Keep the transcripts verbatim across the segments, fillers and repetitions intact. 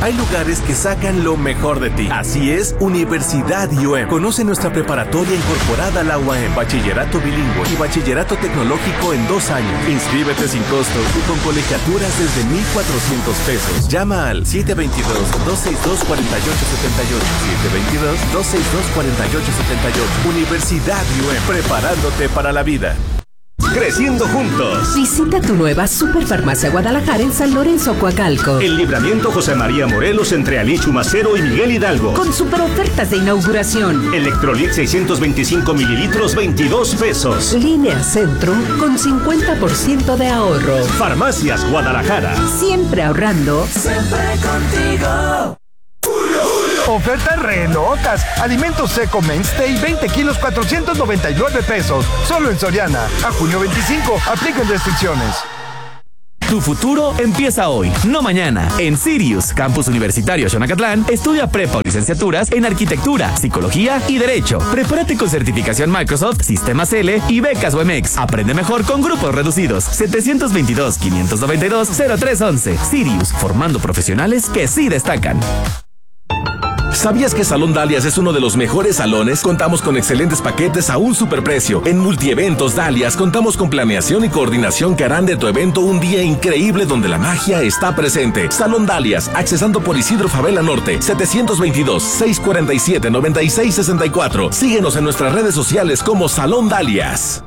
Hay lugares que sacan lo mejor de ti. Así es, Universidad I U E M. Conoce nuestra preparatoria incorporada a la U A M, bachillerato bilingüe y bachillerato tecnológico en dos años. Inscríbete sin costo y con colegiaturas desde mil cuatrocientos pesos. Llama al siete dos dos, dos seis dos, cuatro ocho siete ocho, siete dos dos, dos seis dos, cuatro ocho siete ocho. Universidad I U E M, preparándote para la vida. Creciendo juntos. Visita tu nueva Superfarmacia Guadalajara en San Lorenzo, Coacalco. El Libramiento José María Morelos entre Ali Chumacero y Miguel Hidalgo. Con super ofertas de inauguración. Electrolit seiscientos veinticinco mililitros, veintidós pesos. Línea Centro con cincuenta por ciento de ahorro. Farmacias Guadalajara. Siempre ahorrando. Siempre contigo. Ofertas re locas. Alimentos seco Mainstay, veinte kilos, cuatrocientos noventa y nueve pesos. Solo en Soriana. A junio veinticinco. Apliquen restricciones. Tu futuro empieza hoy, no mañana. En Sirius, Campus Universitario Xonacatlán, estudia prepa o licenciaturas en Arquitectura, Psicología y Derecho. Prepárate con certificación Microsoft, Sistemas L y becas U E M X. Aprende mejor con grupos reducidos. setecientos veintidós, quinientos noventa y dos, cero tres once. Sirius, formando profesionales que sí destacan. ¿Sabías que Salón Dalias es uno de los mejores salones? Contamos con excelentes paquetes a un superprecio. En Multieventos Dalias contamos con planeación y coordinación que harán de tu evento un día increíble donde la magia está presente. Salón Dalias, accesando por Isidro Favela Norte, setecientos veintidós, seiscientos cuarenta y siete, noventa y seis sesenta y cuatro. Síguenos en nuestras redes sociales como Salón Dalias.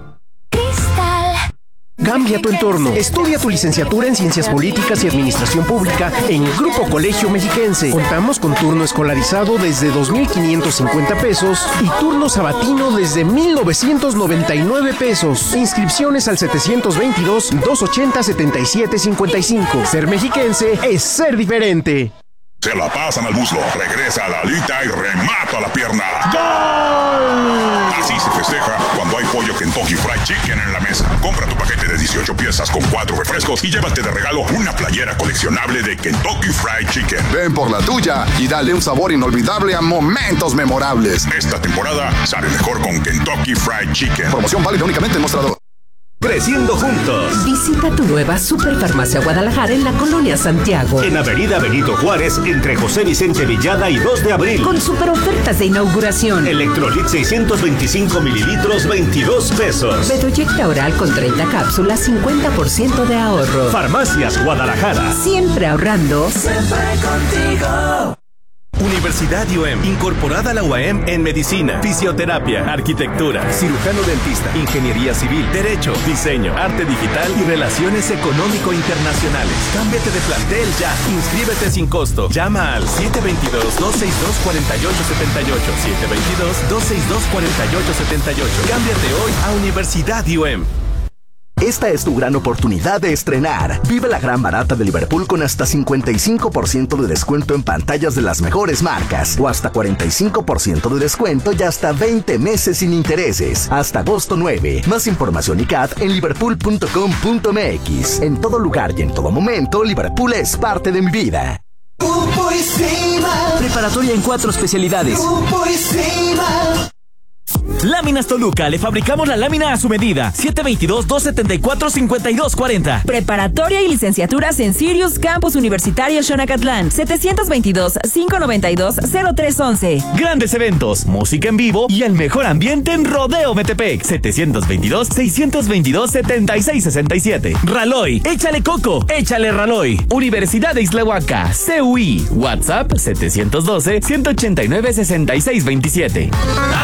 Cambia tu entorno. Estudia tu licenciatura en Ciencias Políticas y Administración Pública en Grupo Colegio Mexiquense. Contamos con turno escolarizado desde dos mil quinientos cincuenta pesos y turno sabatino desde mil novecientos noventa y nueve pesos. Inscripciones al setecientos veintidós, doscientos ochenta, setenta y siete cincuenta y cinco. Ser mexiquense es ser diferente. Se la pasan al muslo, regresa a la alita y remata a la pierna. ¡Gol! Así se festeja cuando hay pollo Kentucky Fried Chicken en la mesa. Compra tu paquete de dieciocho piezas con cuatro refrescos y llévate de regalo una playera coleccionable de Kentucky Fried Chicken. Ven por la tuya y dale un sabor inolvidable a momentos memorables. Esta temporada sale mejor con Kentucky Fried Chicken. Promoción válida únicamente en mostrador. Creciendo juntos. Visita tu nueva Superfarmacia Guadalajara en la Colonia Santiago. En Avenida Benito Juárez, entre José Vicente Villada y dos de abril. Con super ofertas de inauguración. Electrolit seiscientos veinticinco mililitros, veintidós pesos. Bedoyecta oral con treinta cápsulas, cincuenta por ciento de ahorro. Farmacias Guadalajara. Siempre ahorrando. Siempre contigo. Universidad I U E M, incorporada a la U A M en Medicina, Fisioterapia, Arquitectura, Cirujano Dentista, Ingeniería Civil, Derecho, Diseño, Arte Digital y Relaciones Económico-Internacionales. Cámbiate de plantel ya. Inscríbete sin costo. Llama al siete dos dos, dos seis dos, cuatro ocho siete ocho, siete dos dos, dos seis dos, cuatro ocho siete ocho. Cámbiate hoy a Universidad I U E M. Esta es tu gran oportunidad de estrenar. Vive la gran barata de Liverpool con hasta cincuenta y cinco por ciento de descuento en pantallas de las mejores marcas o hasta cuarenta y cinco por ciento de descuento y hasta veinte meses sin intereses. Hasta agosto nueve. Más información y C A D en liverpool punto com punto m x. En todo lugar y en todo momento, Liverpool es parte de mi vida. Preparatoria en cuatro especialidades. Láminas Toluca, le fabricamos la lámina a su medida. siete dos dos, dos siete cuatro, cinco dos cuatro cero. Preparatoria y licenciaturas en Sirius Campus Universitario Xonacatlán, setecientos veintidós, quinientos noventa y dos, cero tres once. Grandes eventos, música en vivo y el mejor ambiente en Rodeo Metepec. setecientos veintidós, seiscientos veintidós, setenta y seis sesenta y siete. Raloy, échale coco, échale Raloy. Universidad de Islahuaca, C U I. WhatsApp setecientos doce, ciento ochenta y nueve, sesenta y seis veintisiete.